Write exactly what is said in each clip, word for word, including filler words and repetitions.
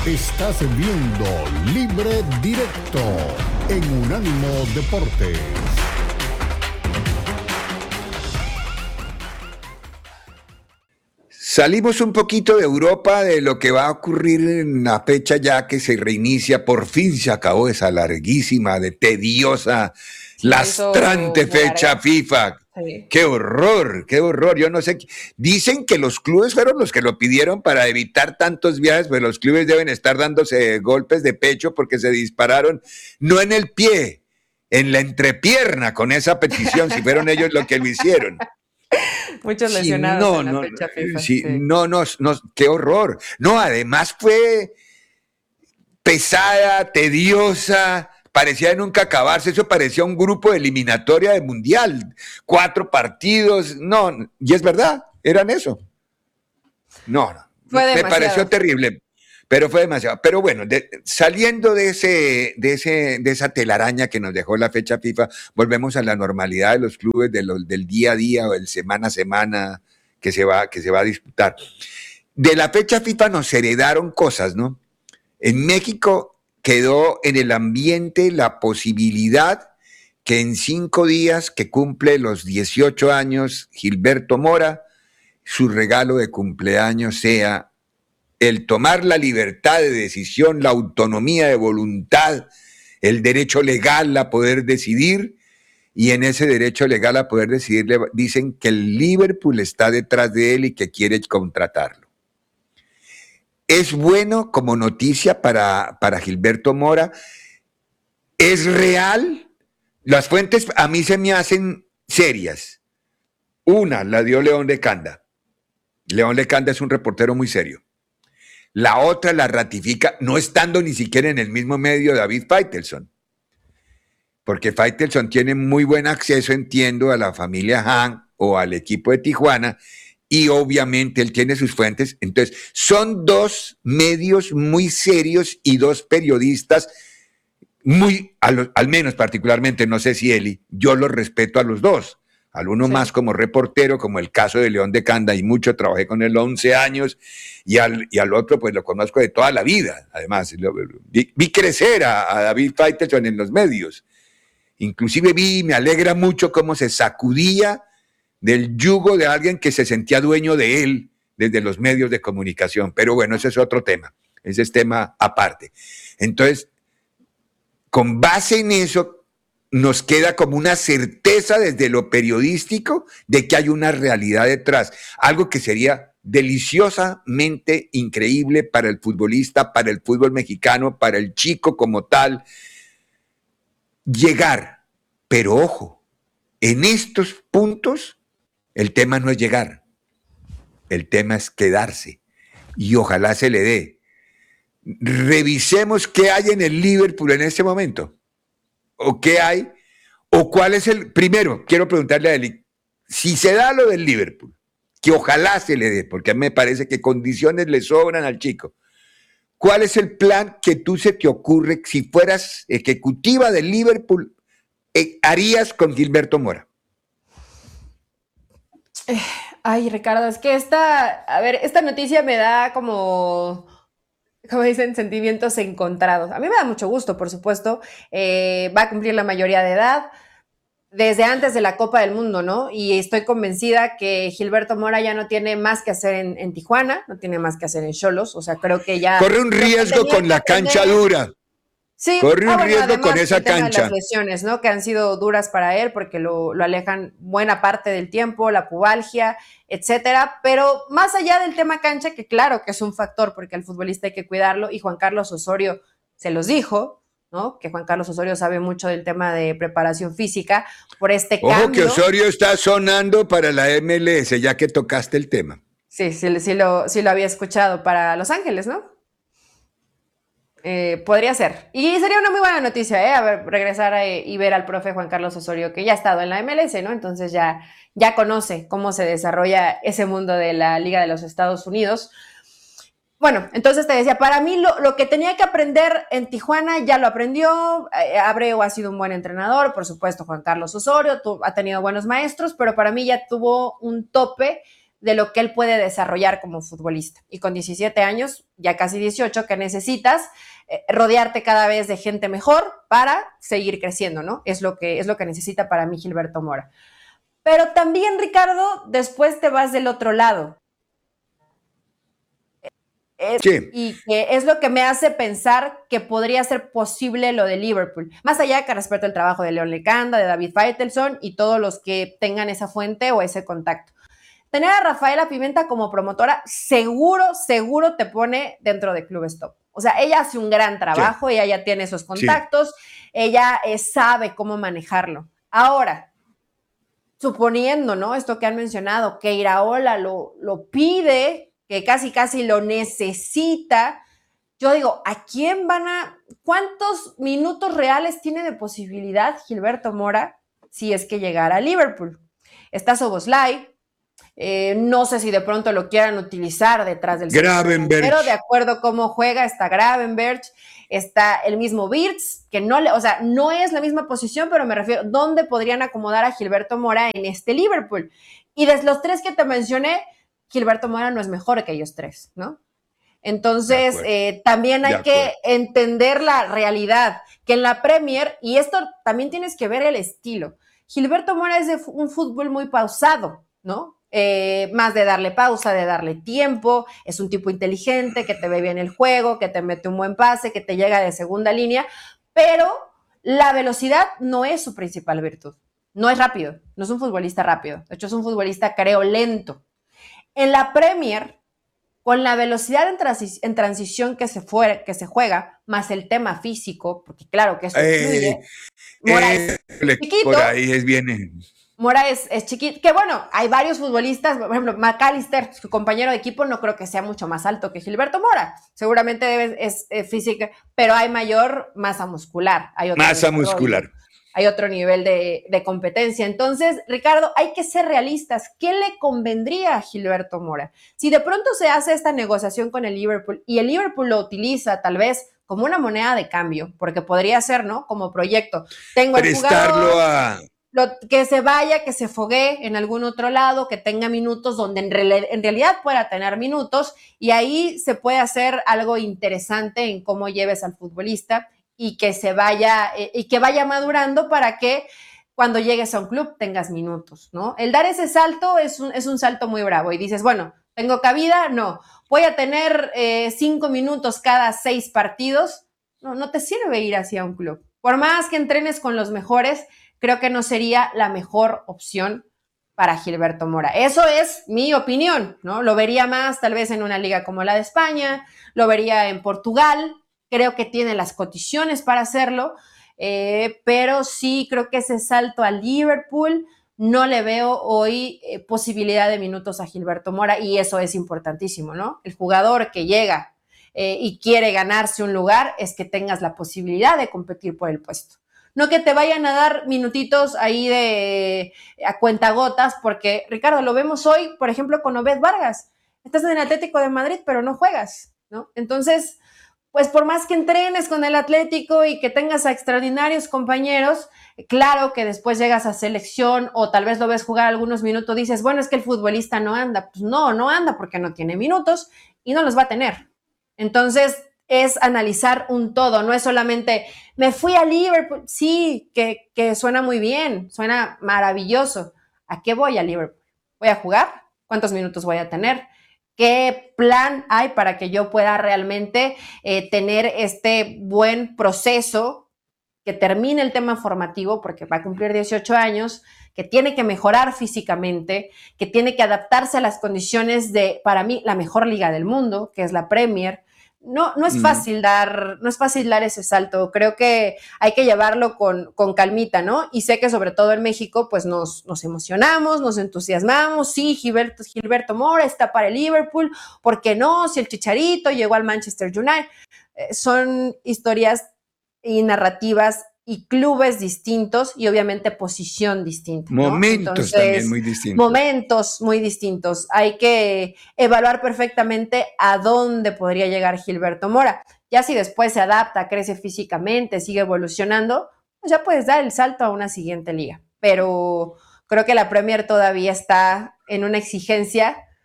Estás viendo Libre Directo en Unánimo Deportes. Salimos un poquito de Europa, de lo que va a ocurrir en la fecha ya que se reinicia. Por fin se acabó esa larguísima, de tediosa, Sí, se hizo lastrante muy fecha larga. FIFA. Sí. ¡Qué horror! ¡Qué horror! Yo no sé. Dicen que los clubes fueron los que lo pidieron para evitar tantos viajes, pero los clubes deben estar dándose golpes de pecho porque se dispararon, no en el pie, en la entrepierna con esa petición, si fueron ellos los que lo hicieron. Muchos Sí, lesionados no, en la no, fecha FIFA. sí, Sí. no, no, no, qué horror. No, además fue pesada, tediosa, parecía de nunca acabarse, eso parecía un grupo de eliminatoria de mundial, cuatro partidos, no, y es verdad, eran eso. No, no, Fue me demasiado. pareció terrible, pero fue demasiado. Pero bueno, de, saliendo de ese, de ese, de esa telaraña que nos dejó la fecha FIFA, volvemos a la normalidad de los clubes, de los, del día a día o del semana a semana que se va, que se va a disputar. De la fecha FIFA nos heredaron cosas, ¿no? En México quedó en el ambiente la posibilidad que en cinco días que cumple los dieciocho años Gilberto Mora, su regalo de cumpleaños sea el tomar la libertad de decisión, la autonomía de voluntad, el derecho legal a poder decidir, y en ese derecho legal a poder decidir le dicen que el Liverpool está detrás de él y que quiere contratarlo. Es bueno como noticia para, para Gilberto Mora. ¿Es real? Las fuentes a mí se me hacen serias. Una la dio León Lecanda. León Lecanda es un reportero muy serio. La otra la ratifica, no estando ni siquiera en el mismo medio, David Faitelson. Porque Faitelson tiene muy buen acceso, entiendo, a la familia Han o al equipo de Tijuana, y obviamente él tiene sus fuentes. Entonces, son dos medios muy serios y dos periodistas muy, al, al menos particularmente, no sé si Eli, yo los respeto a los dos. Al uno sí. Más como reportero, como el caso de León Lecanda, y mucho, trabajé con él once años, y al, y al otro pues lo conozco de toda la vida, además. Lo, vi, vi crecer a, a David Faitelson en los medios. Inclusive vi, me alegra mucho cómo se sacudía del yugo de alguien que se sentía dueño de él desde los medios de comunicación. Pero bueno, ese es otro tema, ese es tema aparte. Entonces, con base en eso, nos queda como una certeza desde lo periodístico de que hay una realidad detrás, algo que sería deliciosamente increíble para el futbolista, para el fútbol mexicano, para el chico como tal, llegar. Pero ojo, en estos puntos el tema no es llegar, el tema es quedarse, y ojalá se le dé. Revisemos qué hay en el Liverpool en este momento, o qué hay, o cuál es el... Primero, quiero preguntarle a Eli, si se da lo del Liverpool, que ojalá se le dé, porque a mí me parece que condiciones le sobran al chico, ¿cuál es el plan que tú se te ocurre si fueras ejecutiva del Liverpool, eh, harías con Gilberto Mora? Ay, Ricardo, es que esta, a ver, esta noticia me da como... como dicen, sentimientos encontrados. A mí me da mucho gusto, por supuesto. Eh, va a cumplir la mayoría de edad desde antes de la Copa del Mundo, ¿no? Y estoy convencida que Gilberto Mora ya no tiene más que hacer en, en Tijuana, no tiene más que hacer en Xolos. O sea, creo que ya... Corre un riesgo con la cancha tener... dura. Sí, corre un ah, bueno, riesgo con esa el tema cancha. de las lesiones, ¿no? Que han sido duras para él porque lo, lo alejan buena parte del tiempo, la pubalgia, etcétera. Pero más allá del tema cancha, que claro que es un factor porque al futbolista hay que cuidarlo, y Juan Carlos Osorio se los dijo, ¿no? Que Juan Carlos Osorio sabe mucho del tema de preparación física por este Ojo cambio. que Osorio está sonando para la M L S, ya que tocaste el tema. Sí, sí, sí, lo, sí lo había escuchado para Los Ángeles, ¿no? Eh, podría ser. Y sería una muy buena noticia, ¿eh? A ver, regresar a, y ver al profe Juan Carlos Osorio, que ya ha estado en la M L S, ¿no? Entonces ya, ya conoce cómo se desarrolla ese mundo de la Liga de los Estados Unidos. Bueno, entonces te decía, para mí lo, lo que tenía que aprender en Tijuana ya lo aprendió. Eh, Abreu ha sido un buen entrenador, por supuesto Juan Carlos Osorio tu, ha tenido buenos maestros, pero para mí ya tuvo un tope de lo que él puede desarrollar como futbolista. Y con diecisiete años, ya casi dieciocho, que necesitas eh, rodearte cada vez de gente mejor para seguir creciendo, ¿no? Es lo que, es lo que necesita para mí Gilberto Mora. Pero también, Ricardo, después te vas del otro lado. Es, Sí. Y que es lo que me hace pensar que podría ser posible lo de Liverpool. Más allá de que respeto el trabajo de León Lecanda, de David Faitelson y todos los que tengan esa fuente o ese contacto. Tener a Rafaela Pimenta como promotora seguro, seguro te pone dentro de Clubes Top. O sea, ella hace un gran trabajo, sí. Ella ya tiene esos contactos, sí. Ella eh, sabe cómo manejarlo. Ahora, suponiendo, ¿no? Esto que han mencionado, que Iraola lo, lo pide, que casi casi lo necesita, yo digo, ¿a quién van a, cuántos minutos reales tiene de posibilidad Gilberto Mora si es que llegara a Liverpool? Está Szoboszlai, eh, no sé si de pronto lo quieran utilizar detrás del Gravenberch, pero de acuerdo a cómo juega, está Gravenberch, está el mismo Wirtz, que no le, o sea, no es la misma posición, pero me refiero, ¿dónde podrían acomodar a Gilberto Mora en este Liverpool? Y de los tres que te mencioné, Gilberto Mora no es mejor que ellos tres, ¿no? Entonces, eh, también hay que entender la realidad, que en la Premier, y esto también tienes que ver el estilo, Gilberto Mora es de un fútbol muy pausado, ¿no? Eh, más de darle pausa, de darle tiempo, es un tipo inteligente, que te ve bien el juego, que te mete un buen pase, que te llega de segunda línea, pero la velocidad no es su principal virtud, no es rápido, no es un futbolista rápido, de hecho es un futbolista, creo, lento. En la Premier, con la velocidad en, transi- en transición que se, fue, que se juega, más el tema físico, porque claro que eso influye, eh, Mora eh, es chiquito, por ahí es bien. Mora es, es chiquito, que bueno, hay varios futbolistas, por ejemplo, McAllister, su compañero de equipo, no creo que sea mucho más alto que Gilberto Mora, seguramente debe, es, es física, pero hay mayor masa muscular, hay otro Masa muscular. Hay otro nivel de, de competencia. Entonces, Ricardo, hay que ser realistas. ¿Qué le convendría a Gilberto Mora? Si de pronto se hace esta negociación con el Liverpool y el Liverpool lo utiliza tal vez como una moneda de cambio, porque podría ser, ¿no? Como proyecto. Tengo el jugador, a... lo, que se vaya, que se foguee en algún otro lado, que tenga minutos donde en, re, en realidad pueda tener minutos y ahí se puede hacer algo interesante en cómo lleves al futbolista y que se vaya, eh, y que vaya madurando para que cuando llegues a un club tengas minutos, ¿no? El dar ese salto es un, es un salto muy bravo y dices, bueno, ¿tengo cabida? No. ¿Voy a tener eh, cinco minutos cada seis partidos? No, no te sirve ir hacia un club. Por más que entrenes con los mejores, creo que no sería la mejor opción para Gilberto Mora. Eso es mi opinión, ¿no? Lo vería más tal vez en una liga como la de España, lo vería en Portugal, creo que tiene las condiciones para hacerlo, eh, pero sí creo que ese salto a Liverpool no le veo hoy eh, posibilidad de minutos a Gilberto Mora y eso es importantísimo, ¿no? El jugador que llega eh, y quiere ganarse un lugar es que tengas la posibilidad de competir por el puesto. No que te vayan a dar minutitos ahí de a cuentagotas, porque, Ricardo, lo vemos hoy, por ejemplo, con Obed Vargas. Estás en el Atlético de Madrid, pero no juegas, ¿no? Entonces, pues por más que entrenes con el Atlético y que tengas a extraordinarios compañeros, claro que después llegas a selección o tal vez lo ves jugar algunos minutos, dices, bueno, es que el futbolista no anda. Pues no, no anda porque no tiene minutos y no los va a tener. Entonces, es analizar un todo, no es solamente, me fui a Liverpool, sí, que, que suena muy bien, suena maravilloso. ¿A qué voy a Liverpool? ¿Voy a jugar? ¿Cuántos minutos voy a tener? ¿Qué plan hay para que yo pueda realmente eh, tener este buen proceso que termine el tema formativo, porque va a cumplir dieciocho años, que tiene que mejorar físicamente, que tiene que adaptarse a las condiciones de, para mí, la mejor liga del mundo, que es la Premier? No, no es fácil dar, no es fácil dar ese salto. Creo que hay que llevarlo con, con calmita, ¿no? Y sé que sobre todo en México, pues nos, nos emocionamos, nos entusiasmamos. Sí, Gilberto, Gilberto Mora está para el Liverpool. ¿Por qué no? Si el Chicharito llegó al Manchester United. Eh, son historias y narrativas y clubes distintos y obviamente posición distinta, ¿no? Momentos Entonces, también muy distintos. Momentos muy distintos. Hay que evaluar perfectamente a dónde podría llegar Gilberto Mora. Ya si después se adapta, crece físicamente, sigue evolucionando, pues ya puedes dar el salto a una siguiente liga. Pero creo que la Premier todavía está en una exigencia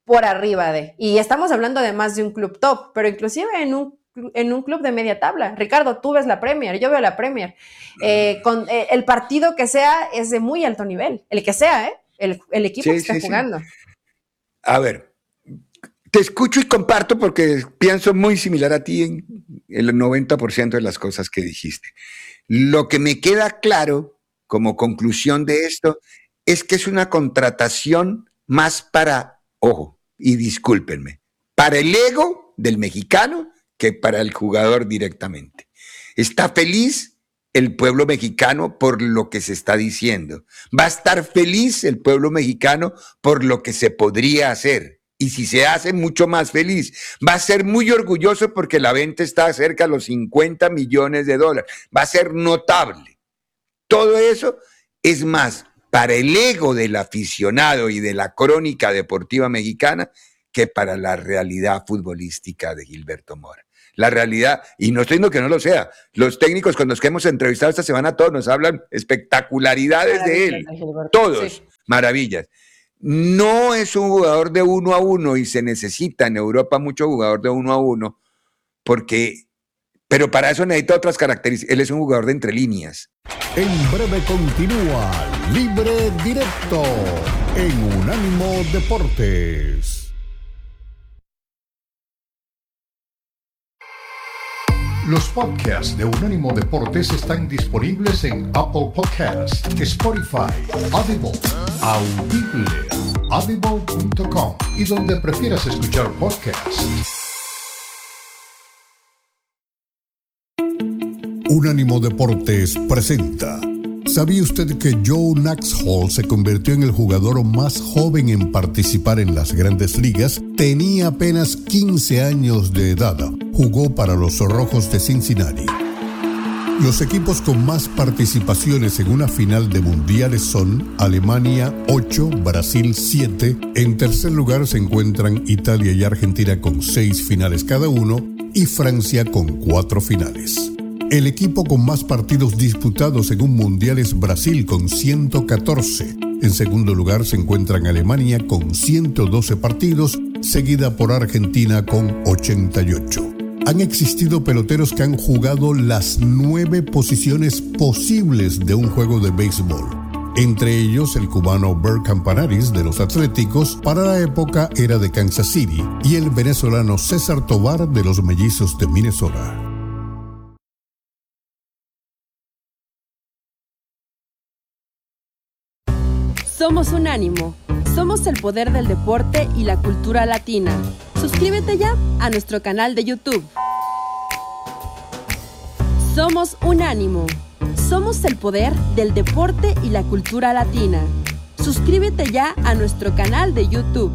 por arriba de. Y estamos hablando de más de un club top, pero inclusive en un, en un club de media tabla. Ricardo, tú ves la Premier, yo veo la Premier. Eh, con, eh, el partido que sea es de muy alto nivel, el que sea, ¿eh? el, el equipo Sí, que está sí, jugando. Sí. A ver, te escucho y comparto porque pienso muy similar a ti en el noventa por ciento de las cosas que dijiste. Lo que me queda claro como conclusión de esto es que es una contratación más para, ojo, y discúlpenme, para el ego del mexicano que para el jugador directamente. Está feliz el pueblo mexicano por lo que se está diciendo. Va a estar feliz el pueblo mexicano por lo que se podría hacer. Y si se hace, mucho más feliz. Va a ser muy orgulloso porque la venta está cerca de los cincuenta millones de dólares. Va a ser notable. Todo eso es más para el ego del aficionado y de la crónica deportiva mexicana que para la realidad futbolística de Gilberto Mora. La realidad, y no estoy diciendo que no lo sea, los técnicos con los que hemos entrevistado esta semana todos nos hablan espectacularidades de él, todos, sí. Maravillas. No es un jugador de uno a uno y se necesita en Europa mucho jugador de uno a uno, porque, pero para eso necesita otras características. Él es un jugador de entre líneas. En breve continúa Libre Directo en Unánimo Deportes. Los podcasts de Unánimo Deportes están disponibles en Apple Podcasts, Spotify, Audible, Audible, audible punto com y donde prefieras escuchar podcasts. Unánimo Deportes presenta. ¿Sabía usted que Joe Nuxhall se convirtió en el jugador más joven en participar en las Grandes Ligas? Tenía apenas quince años de edad. Jugó para los Rojos de Cincinnati. Los equipos con más participaciones en una final de mundiales son Alemania ocho, Brasil siete. En tercer lugar se encuentran Italia y Argentina con seis finales cada uno y Francia con cuatro finales. El equipo con más partidos disputados en un mundial es Brasil con ciento catorce. En segundo lugar se encuentran Alemania con ciento doce partidos, seguida por Argentina con ochenta y ocho. Han existido peloteros que han jugado las nueve posiciones posibles de un juego de béisbol. Entre ellos el cubano Bert Campanaris de los Atléticos, para la época era de Kansas City, y el venezolano César Tovar de los Mellizos de Minnesota. Somos Unánimo. Somos el poder del deporte y la cultura latina. Suscríbete ya a nuestro canal de YouTube. Somos Unánimo. Somos el poder del deporte y la cultura latina. Suscríbete ya a nuestro canal de YouTube.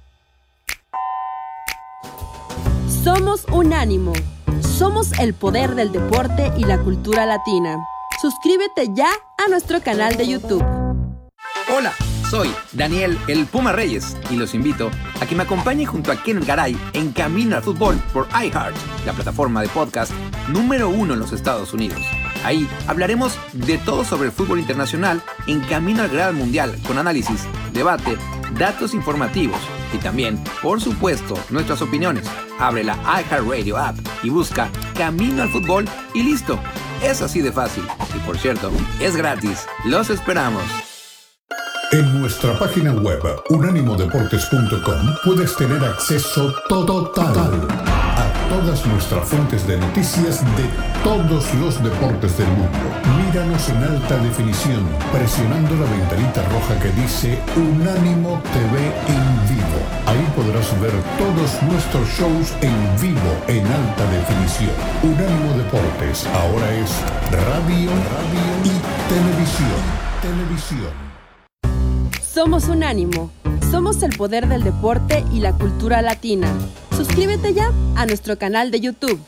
Somos Unánimo. Somos el poder del deporte y la cultura latina. Suscríbete ya a nuestro canal de YouTube. Hola, soy Daniel el Puma Reyes y los invito a que me acompañen junto a Kenneth Garay en Camino al Fútbol por iHeart, la plataforma de podcast número uno en los Estados Unidos. Ahí hablaremos de todo sobre el fútbol internacional en Camino al Real Mundial, con análisis, debate, datos informativos y también, por supuesto, nuestras opiniones. Abre la iHeartRadio app y busca Camino al Fútbol y listo. Es así de fácil. Y por cierto, es gratis. Los esperamos. En nuestra página web unánimo deportes punto com puedes tener acceso total a todas nuestras fuentes de noticias de todos los deportes del mundo. Míranos en alta definición presionando la ventanita roja que dice Unánimo T V en vivo. Ahí podrás ver todos nuestros shows en vivo en alta definición. Unánimo Deportes ahora es radio, radio y televisión. Televisión. Somos Unánimo. Somos el poder del deporte y la cultura latina. Suscríbete ya a nuestro canal de YouTube.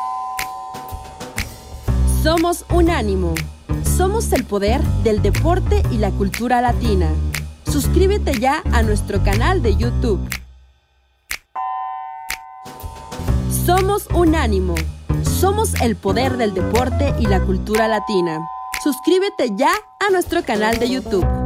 Somos Unánimo. Somos el poder del deporte y la cultura latina. Suscríbete ya a nuestro canal de YouTube. Somos Unánimo. Somos el poder del deporte y la cultura latina. Suscríbete ya a nuestro canal de YouTube.